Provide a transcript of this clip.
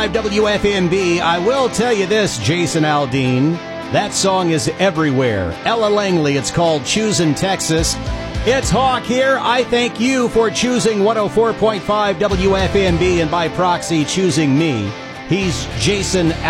WFNB. I will tell you this, Jason Aldean. That song is everywhere. Ella Langley, it's called Choosing Texas. It's Hawk here. I thank you for choosing 104.5 WFNB and by proxy choosing me. He's Jason